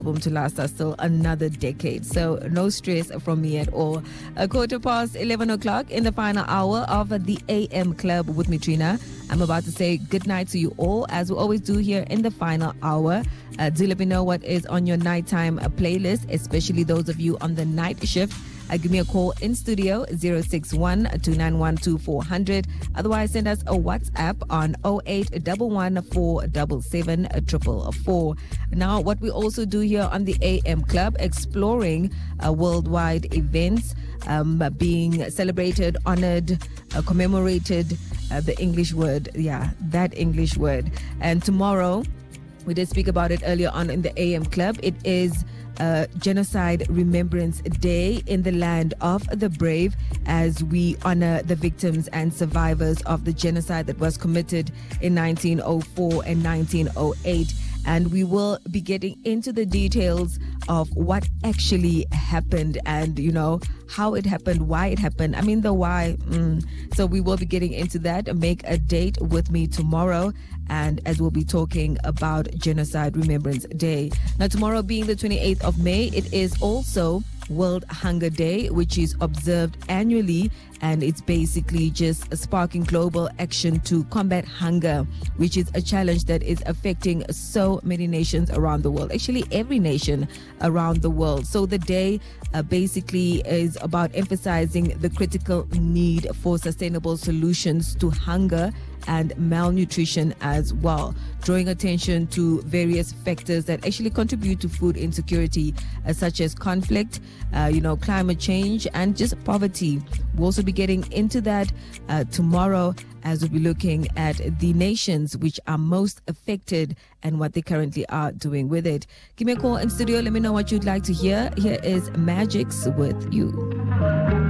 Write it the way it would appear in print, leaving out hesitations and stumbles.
to last us till another decade. So no stress from me at all. 11:15 in the final hour of the AM Club with me, Trina. I'm about to say good night to you all, as we always do here in the final hour. Do let me know what is on your nighttime playlist, especially those of you on the night shift. Give me a call in studio, 061-291-2400. Otherwise, send us a WhatsApp on 0811-477-444. Now, what we also do here on the AM Club, exploring worldwide events being celebrated, honored, commemorated, the English word, that English word. And tomorrow, we did speak about it earlier on in the AM Club. It is Genocide Remembrance Day in the land of the brave, as we honor the victims and survivors of the genocide that was committed in 1904 and 1908. And we will be getting into the details of what actually happened and, how it happened, why it happened. I mean, the why. So we will be getting into that. Make a date with me tomorrow, and as we'll be talking about Genocide Remembrance Day. Now, tomorrow being the 28th of May, it is also World Hunger Day, which is observed annually, and it's basically just sparking global action to combat hunger, which is a challenge that is affecting so many nations around the world, actually every nation around the world. So the day basically is about emphasizing the critical need for sustainable solutions to hunger and malnutrition as well, drawing attention to various factors that actually contribute to food insecurity, such as conflict, climate change, and just poverty. We'll also be getting into that tomorrow, as we'll be looking at the nations which are most affected and what they currently are doing with it. Give me a call in studio. Let me know what you'd like to hear. Here is Magix with You.